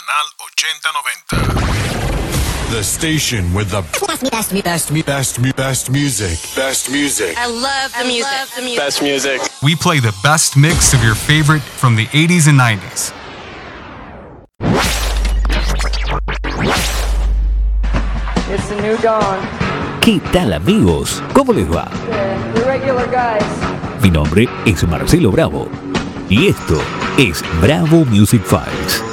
Canal 8090. The station with the best music. Best music. I love the music. Best music. We play the best mix of your favorite from the 80s and 90s. It's a new dawn. ¿Qué tal, amigos? ¿Cómo les va? The regular guys. Mi nombre es Marcelo Bravo y esto es Bravo Music Files.